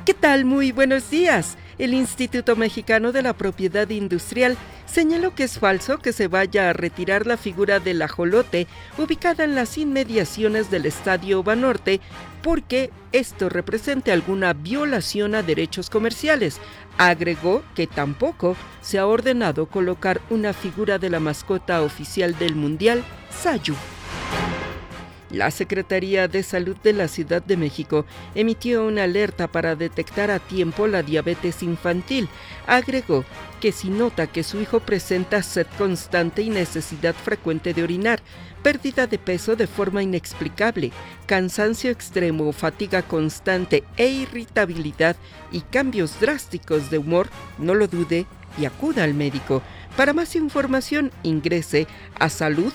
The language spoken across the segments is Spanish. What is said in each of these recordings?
¿Qué tal? Muy buenos días. El Instituto Mexicano de la Propiedad Industrial señaló que es falso que se vaya a retirar la figura del ajolote ubicada en las inmediaciones del Estadio Banorte porque esto represente alguna violación a derechos comerciales. Agregó que tampoco se ha ordenado colocar una figura de la mascota oficial del Mundial, Sayu. La Secretaría de Salud de la Ciudad de México emitió una alerta para detectar a tiempo la diabetes infantil. Agregó que si nota que su hijo presenta sed constante y necesidad frecuente de orinar, pérdida de peso de forma inexplicable, cansancio extremo, fatiga constante e irritabilidad y cambios drásticos de humor, no lo dude y acuda al médico. Para más información, ingrese a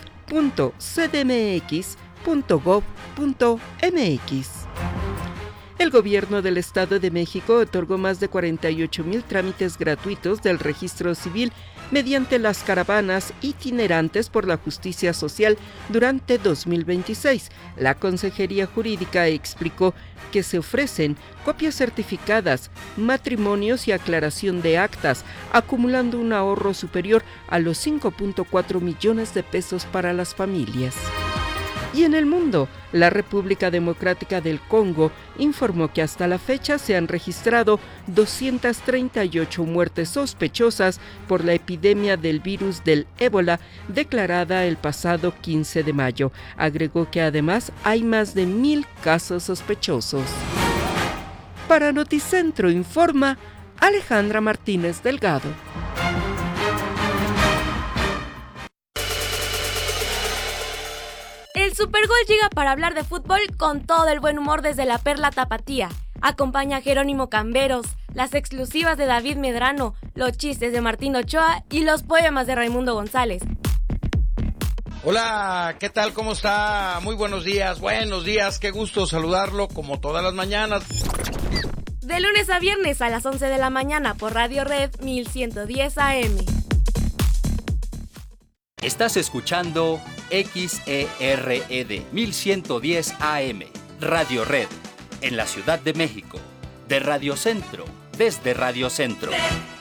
salud.cdmx.gov.mx. El gobierno del Estado de México otorgó más de 48,000 trámites gratuitos del registro civil mediante las caravanas itinerantes por la justicia social durante 2026. La Consejería Jurídica explicó que se ofrecen copias certificadas, matrimonios y aclaración de actas, acumulando un ahorro superior a los 5.4 millones de pesos para las familias. Y en el mundo, la República Democrática del Congo informó que hasta la fecha se han registrado 238 muertes sospechosas por la epidemia del virus del ébola declarada el pasado 15 de mayo. Agregó que además hay más de 1,000 casos sospechosos. Para Noticentro informa Alejandra Martínez Delgado. El Supergol llega para hablar de fútbol con todo el buen humor desde la Perla Tapatía. Acompaña a Jerónimo Camberos, las exclusivas de David Medrano, los chistes de Martín Ochoa y los poemas de Raimundo González. Hola, ¿qué tal? ¿Cómo está? Muy buenos días, qué gusto saludarlo como todas las mañanas. De lunes a viernes a las 11 de la mañana por Radio Red 1110 AM. Estás escuchando XERED 1110 AM, Radio Red, en la Ciudad de México, de Radio Centro, desde Radio Centro.